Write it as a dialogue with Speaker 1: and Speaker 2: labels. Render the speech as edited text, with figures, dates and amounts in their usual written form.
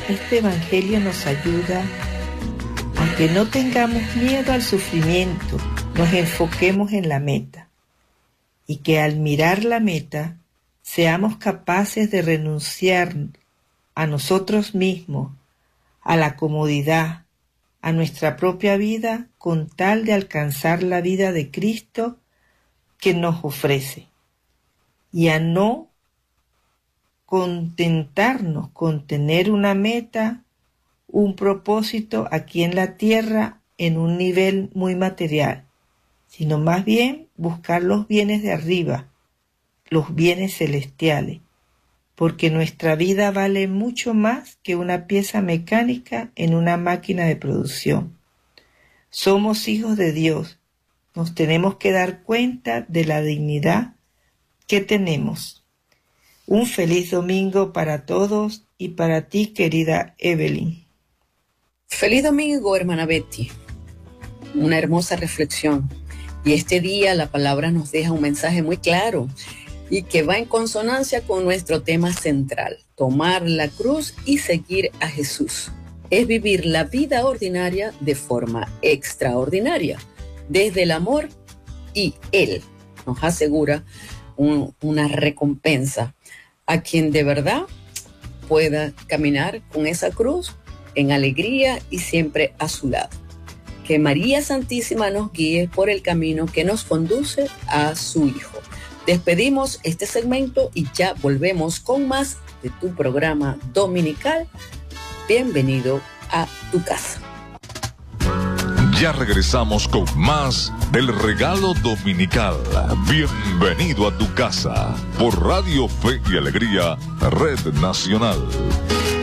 Speaker 1: este Evangelio nos ayuda a que no tengamos miedo al sufrimiento, nos enfoquemos en la meta y que al mirar la meta seamos capaces de renunciar a nosotros mismos, a la comodidad, a nuestra propia vida con tal de alcanzar la vida de Cristo que nos ofrece y a no contentarnos con tener una meta, un propósito aquí en la tierra en un nivel muy material, sino más bien buscar los bienes de arriba, los bienes celestiales, porque nuestra vida vale mucho más que una pieza mecánica en una máquina de producción. Somos hijos de Dios, nos tenemos que dar cuenta de la dignidad que tenemos. Un feliz domingo para todos y para ti, querida Evelyn.
Speaker 2: Feliz domingo, hermana Betty. Una hermosa reflexión. Y este día la palabra nos deja un mensaje muy claro y que va en consonancia con nuestro tema central, tomar la cruz y seguir a Jesús. Es vivir la vida ordinaria de forma extraordinaria, desde el amor, y Él nos asegura una recompensa a quien de verdad pueda caminar con esa cruz en alegría y siempre a su lado. Que María Santísima nos guíe por el camino que nos conduce a su Hijo. Despedimos este segmento y ya volvemos con más de tu programa dominical. Bienvenido a tu casa.
Speaker 3: Ya regresamos con más del regalo dominical. Bienvenido a tu casa por Radio Fe y Alegría, Red Nacional.